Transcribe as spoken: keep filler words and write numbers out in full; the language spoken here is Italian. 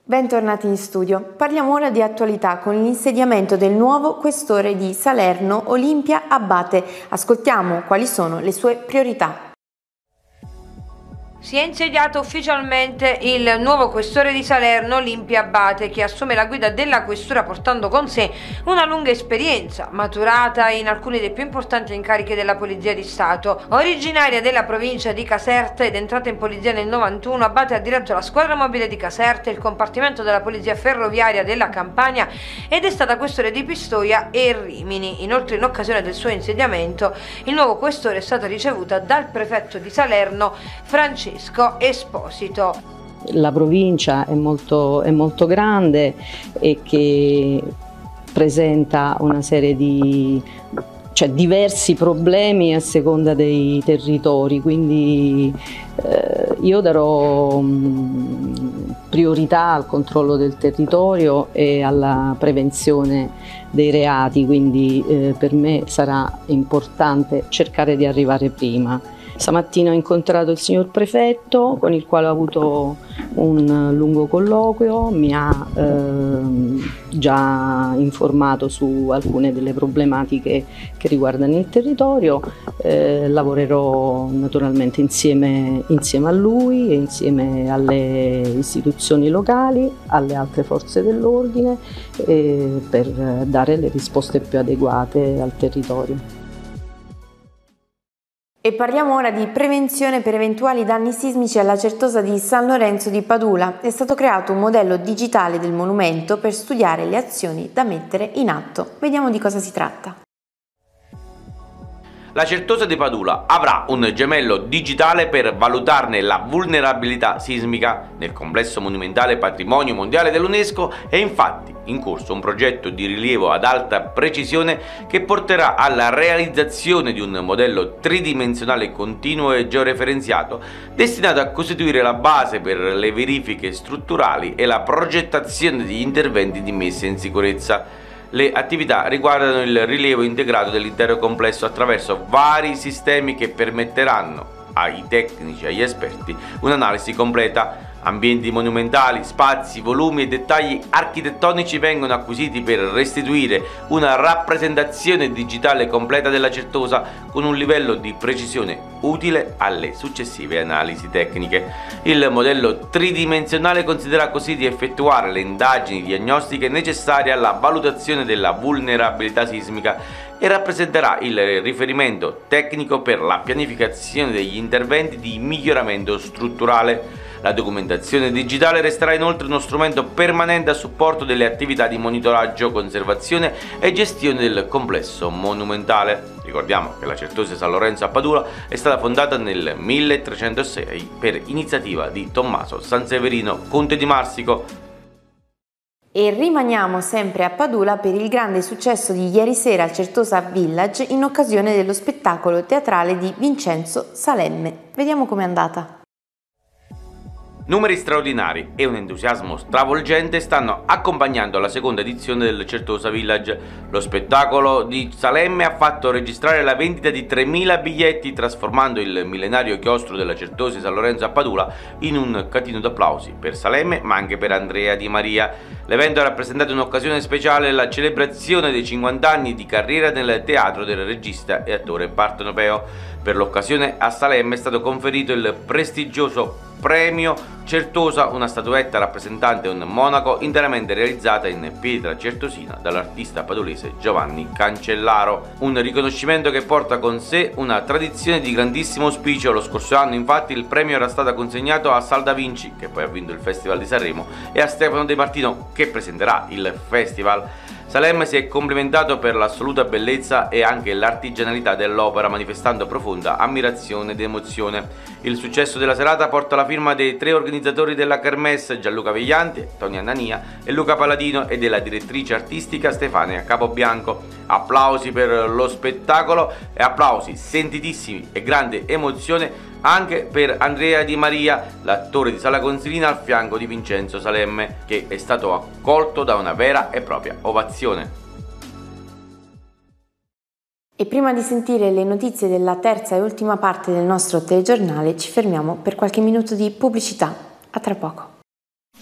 Bentornati in studio. Parliamo ora di attualità con l'insediamento del nuovo questore di Salerno, Olimpia Abbate. Ascoltiamo quali sono le sue priorità. Si è insediato ufficialmente il nuovo questore di Salerno, Olimpia Abbate, che assume la guida della questura portando con sé una lunga esperienza, maturata in alcuni dei più importanti incarichi della Polizia di Stato. Originaria della provincia di Caserta ed entrata in polizia nel novantuno, Abbate ha diretto la squadra mobile di Caserta, il compartimento della Polizia Ferroviaria della Campania ed è stata questore di Pistoia e Rimini. Inoltre, in occasione del suo insediamento, il nuovo questore è stato ricevuto dal prefetto di Salerno, Francesco Esposito. La provincia è molto, è molto grande e che presenta una serie di cioè diversi problemi a seconda dei territori, quindi eh, io darò mh, priorità al controllo del territorio e alla prevenzione dei reati, quindi eh, per me sarà importante cercare di arrivare prima. Stamattina ho incontrato il signor prefetto con il quale ho avuto un lungo colloquio, mi ha eh, già informato su alcune delle problematiche che riguardano il territorio, eh, lavorerò naturalmente insieme, insieme a lui e insieme alle istituzioni locali, alle altre forze dell'ordine eh, per dare le risposte più adeguate al territorio. E parliamo ora di prevenzione per eventuali danni sismici alla Certosa di San Lorenzo di Padula. È stato creato un modello digitale del monumento per studiare le azioni da mettere in atto. Vediamo di cosa si tratta. La Certosa di Padula avrà un gemello digitale per valutarne la vulnerabilità sismica. Nel complesso monumentale patrimonio mondiale dell'UNESCO è infatti in corso un progetto di rilievo ad alta precisione che porterà alla realizzazione di un modello tridimensionale continuo e georeferenziato destinato a costituire la base per le verifiche strutturali e la progettazione di interventi di messa in sicurezza. Le attività riguardano il rilievo integrato dell'intero complesso attraverso vari sistemi che permetteranno ai tecnici e agli esperti un'analisi completa. Ambienti monumentali, spazi, volumi e dettagli architettonici vengono acquisiti per restituire una rappresentazione digitale completa della Certosa con un livello di precisione utile alle successive analisi tecniche. Il modello tridimensionale considera così di effettuare le indagini diagnostiche necessarie alla valutazione della vulnerabilità sismica e rappresenterà il riferimento tecnico per la pianificazione degli interventi di miglioramento strutturale. La documentazione digitale resterà inoltre uno strumento permanente a supporto delle attività di monitoraggio, conservazione e gestione del complesso monumentale. Ricordiamo che la Certosa San Lorenzo a Padula è stata fondata nel milletrecentosei per iniziativa di Tommaso Sanseverino, conte di Marsico. E rimaniamo sempre a Padula per il grande successo di ieri sera al Certosa Village in occasione dello spettacolo teatrale di Vincenzo Salemme. Vediamo com'è andata. Numeri straordinari e un entusiasmo stravolgente stanno accompagnando la seconda edizione del Certosa Village. Lo spettacolo di Salemme ha fatto registrare la vendita di tremila biglietti, trasformando il millenario chiostro della Certosa di San Lorenzo a Padula in un catino d'applausi per Salemme ma anche per Andrea Di Maria. L'evento ha rappresentato un'occasione speciale, la celebrazione dei cinquanta anni di carriera nel teatro del regista e attore partenopeo. Per l'occasione a Salemme è stato conferito il prestigioso Premio Certosa, una statuetta rappresentante un monaco interamente realizzata in pietra certosina dall'artista padolese Giovanni Cancellaro. Un riconoscimento che porta con sé una tradizione di grandissimo auspicio. Lo scorso anno infatti il premio era stato consegnato a Salda Vinci, che poi ha vinto il Festival di Sanremo, e a Stefano De Martino, che presenterà il festival. Salemme si è complimentato per l'assoluta bellezza e anche l'artigianalità dell'opera, manifestando profonda ammirazione ed emozione. Il successo della serata porta la firma dei tre organizzatori della Kermesse, Gianluca Veglianti, Tony Annania e Luca Paladino, e della direttrice artistica Stefania Capobianco. Applausi per lo spettacolo e applausi sentitissimi e grande emozione anche per Andrea Di Maria, l'attore di Sala Consilina al fianco di Vincenzo Salemme, che è stato accolto da una vera e propria ovazione. E prima di sentire le notizie della terza e ultima parte del nostro telegiornale ci fermiamo per qualche minuto di pubblicità. A tra poco.